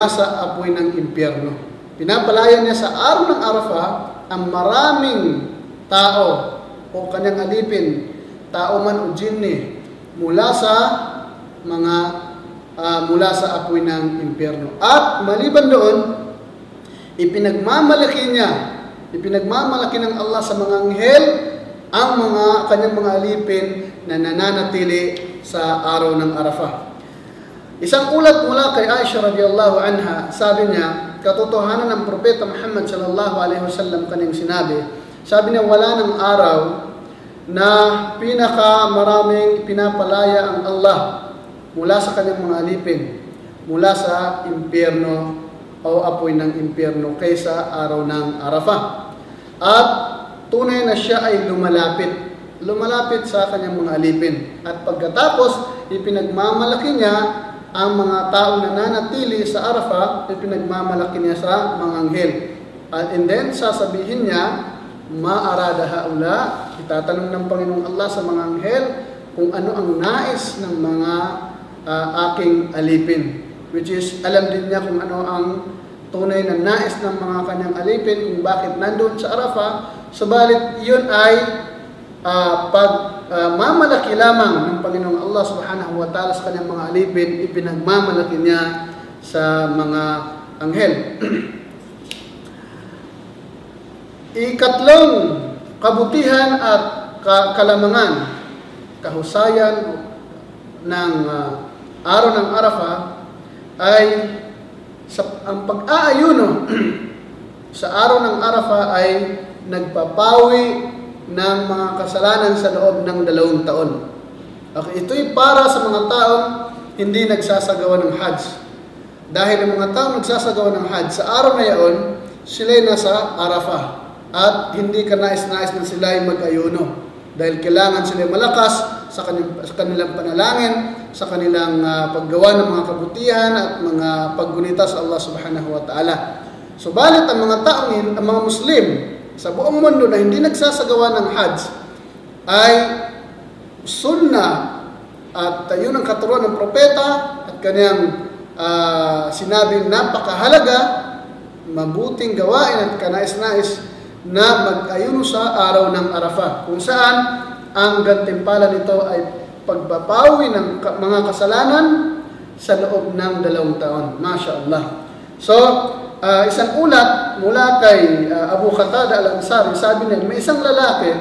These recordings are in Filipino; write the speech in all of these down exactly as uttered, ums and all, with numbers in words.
sa apoy ng impyerno. Pinapalaya niya sa araw ng Arafah ang maraming tao o kanyang alipin, tao man o jinni, mula sa mga uh, mula sa apoy ng impyerno. At maliban doon, ipinagmamalaki niya, ipinagmamalaki ng Allah sa mga anghel ang mga kanyang mga alipin na nananatili sa araw ng Arafah. Isang ulat mula kay Aisha radhiyallahu anha, sabi niya, katotohanan ng propeta Muhammad sallallahu alaihi wasallam kanyang sinabi, sabi niya, wala ng araw na pinakamaraming pinapalaya ang Allah mula sa kanyang mga alipin, mula sa impyerno o apoy ng impyerno kaysa araw ng Arafah. At tunay na siya ay lumalapit, lumalapit sa kanyang mga alipin. At pagkatapos, ipinagmamalaki niya ang mga taong nananatili sa Arafah, ipinagmamalaki niya sa mga anghel. At and then, sasabihin niya, ma'arada haula, itatanong ng Panginoong Allah sa mga anghel kung ano ang nais ng mga uh, aking alipin. Which is, alam din niya kung ano ang tunay na nais ng mga kanyang alipin, kung bakit nandun sa Arafah. Subalit, yun ay uh, pag uh, mamalaki lamang ng Panginoong Allah subhanahu wa ta'ala sa kanyang mga alipin, ipinagmamalaki niya sa mga anghel. Ikatlong kabutihan at kalamangan, kahusayan ng uh, araw ng Arafah ay sa, ang pag-aayuno sa araw ng Arafah ay nagpapawi ng mga kasalanan sa loob ng dalawang taon. Okay, ito'y para sa mga taong hindi nagsasagawa ng Hajj. Dahil ang mga taong nagsasagawa ng Hajj, sa araw na yaon, sila'y nasa Arafah. At hindi ka nais-nais na sila'y mag-ayuno. Dahil kailangan sila'y malakas sa kanilang, sa kanilang panalangin, sa kanilang uh, paggawa ng mga kabutihan at mga paggunita sa Allah subhanahu wa ta'ala. Subalit ang mga taong, ang mga Muslim sa buong mundo na hindi nagsasagawa ng Hajj ay sunnah at yun ang katuruan ng propeta at kanyang uh, sinabing napakahalaga, mabuting gawain at kanais-nais na mag-ayuno sa araw ng Arafah, kung saan ang gantimpala nito ay pagbabawi ng mga kasalanan sa loob ng dalawang taon. Masya Allah. So, uh, isang ulat mula kay uh, Abu Qatada al-Ansari, sabi niya, may isang lalaki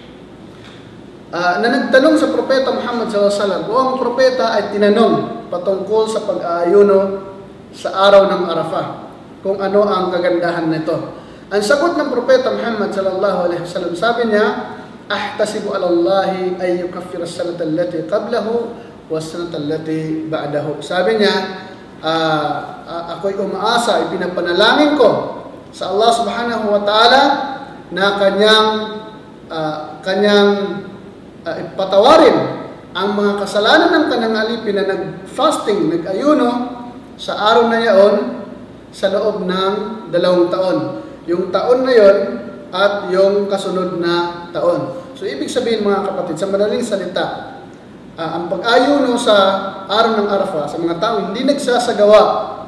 uh, na nagtanong sa propeta Muhammad sallallahu alaihi wasallam, o ang propeta ay tinanong patungkol sa pag-aayuno sa araw ng Arafah, kung ano ang kagandahan nito. Ang sagot ng propeta Muhammad sallallahu alaihi wasallam, sabi niya, ahtasibu ala Allahi ay yukaffir as-sanata allati qablahu was-sanata allati ba'dahu. Sabi niya, uh, uh, ako'y umaasa, ipinapanalangin ko sa Allah subhanahu wa ta'ala na kanyang uh, kanyang uh, ipatawarin ang mga kasalanan ng kanyang alipin na nag-fasting, nag-ayuno sa araw na yaon sa loob ng dalawang taon. Yung taon na yon at yung kasunod na taon. So, ibig sabihin mga kapatid, sa madaling salita, uh, ang pag-ayuno sa araw ng Arafah, sa mga tao hindi nagsasagawa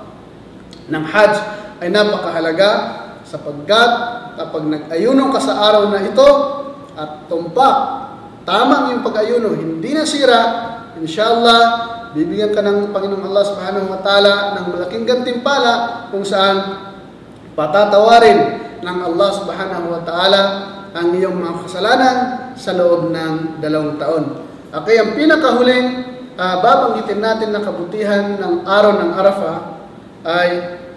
ng Hajj, ay napakahalaga sapagkat kapag nag-ayuno ka sa araw na ito at tumpak, tamang yung pag-ayuno, hindi nasira, inshallah, bibigyan ka ng Panginoong Allah subhanahu wa ta'ala ng malaking gantimpala kung saan patatawarin ng Allah subhanahu wa ta'ala ang iyong mga kasalanan sa loob ng dalawang taon. Okay, ang pinakahuling uh, babanggitin natin na kabutihan ng araw ng Arafah ay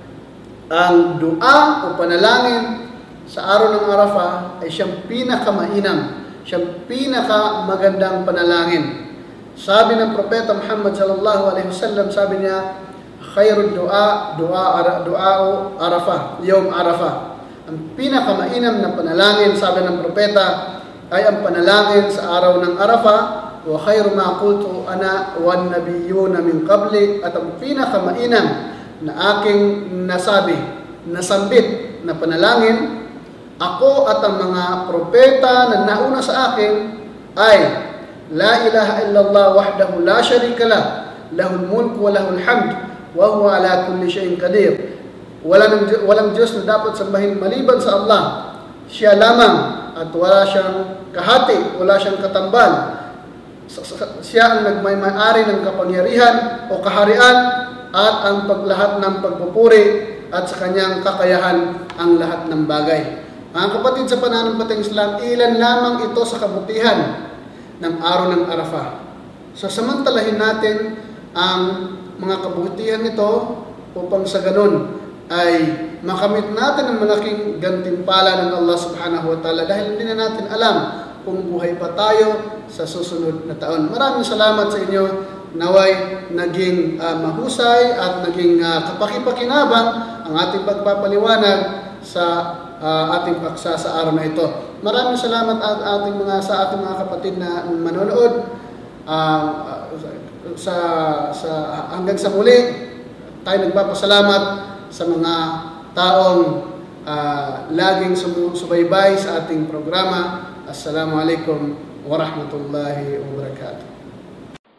ang dua o panalangin sa araw ng Arafah ay siyang pinakamainam, siyang pinakamagandang panalangin. Sabi ng propeta Muhammad sallallahu alaihi wasallam, sabi niya, khairud du'a du'a du'a Arafah, yawm Arafah. Ang pinakamainam na panalangin, sabi ng propeta, ay ang panalangin sa araw ng Arafah, wa khairu ma qultu ana wan nabiyyuna min qabli, at ang pinakamainam na aking nasabi, nasambit na panalangin, ako at ang mga propeta na nauna sa akin ay la ilaha illallah wahdahu la sharika lah, lahul mulku wa lahul hamd wa huwa ala kulli shay'in qadir. Wala nang, walang Diyos na dapat sambahin maliban sa Allah. Siya lamang at wala siyang kahati, wala siyang katambal. Siya ang nagmay-ari ng kapangyarihan o kaharian at ang paglahat ng pagpupuri at sa kanyang kakayahan ang lahat ng bagay. Mga kapatid sa pananampalatayang Islam, ilan lamang ito sa kabutihan ng araw ng Arafah. So samantalahin natin ang mga kabutihan nito upang sa ganun ay makamit natin ang malaking gantimpala ng Allah subhanahu wa ta'ala dahil hindi na natin alam kung buhay pa tayo sa susunod na taon. Maraming salamat sa inyo. Naway naging uh, mahusay at naging uh, kapaki-pakinabang ang ating pagpapaliwanag sa uh, ating paksa sa araw na ito. Maraming salamat at ating mga sa ating mga kapatid na manonood. Uh, sa sa hanggang sa muli, tayo nagpapasalamat sa mga taong uh, laging sumusubaybay sa ating programa. Assalamualaikum warahmatullahi wabarakatuh.